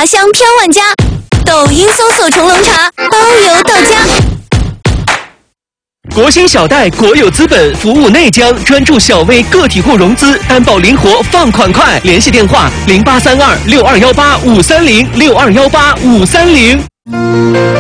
茶香飘万家，抖音搜索成龙茶，包邮到家。 国兴小贷国有资本服务内江，专注小微个体户融资，担保灵活，放款快。联系电话：08326218-530，6218-530。